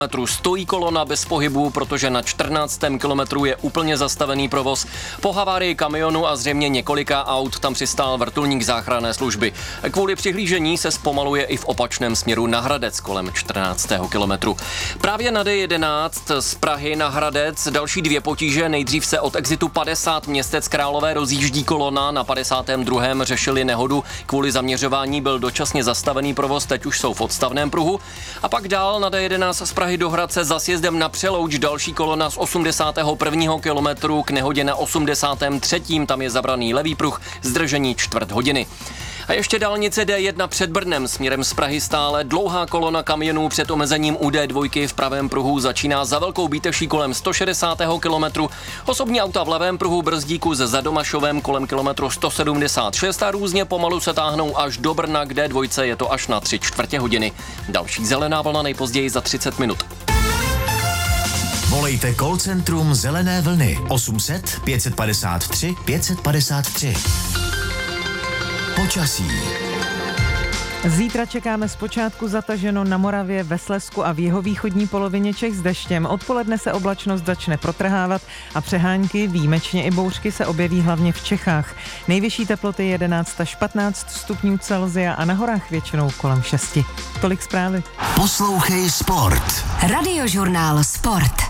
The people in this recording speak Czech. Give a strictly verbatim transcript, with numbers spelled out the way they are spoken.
Stojí kolona bez pohybu, protože na čtrnáctém kilometru je úplně zastavený provoz. Po havárii kamionu a zřejmě několika aut tam přistál vrtulník záchranné služby. Kvůli přihlížení se zpomaluje i v opačném směru na Hradec kolem čtrnáctého kilometru. Právě na D jedenáct z Prahy na Hradec další dvě potíže. Nejdřív se od exitu padesát Městec Králové rozjíždí kolona, na padesátém druhém řešili nehodu. Kvůli zaměřování byl dočasně zastavený provoz, teď už jsou v odstavném pruhu. A pak dál na D jedenáct z Prahy do Hradce za sjezdem na Přelouč další kolona z osmdesátého prvního kilometru k nehodě na osmdesátém třetím Tam je zabraný levý pruh, zdržení čtvrt hodiny. A ještě dálnice D jedna před Brnem směrem z Prahy stále dlouhá kolona kamionů před omezením u D dva v pravém pruhu začíná za Velkou Bíteší kolem sto šedesátého kilometru. Osobní auta v levém pruhu brzdí kus za Domašovem kolem kilometru sto sedmdesát šest a různě pomalu se táhnou až do Brna, k D dva je to až na tři čtvrtě hodiny. Další zelená vlna nejpozději za třicet minut. Volejte call centrum Zelené vlny osm set pět padesát tři pět padesát tři. Počasí. Zítra čekáme zpočátku zataženo na Moravě, ve Slezsku a v jihovýchodní polovině Čech s deštěm. Odpoledne se oblačnost začne protrhávat a přehánky, výjimečně i bouřky, se objeví hlavně v Čechách. Nejvyšší teploty jedenáct až patnáct stupňů Celsia a na horách většinou kolem šesti. Tolik zprávy. Poslouchej Sport. Radiožurnál Sport.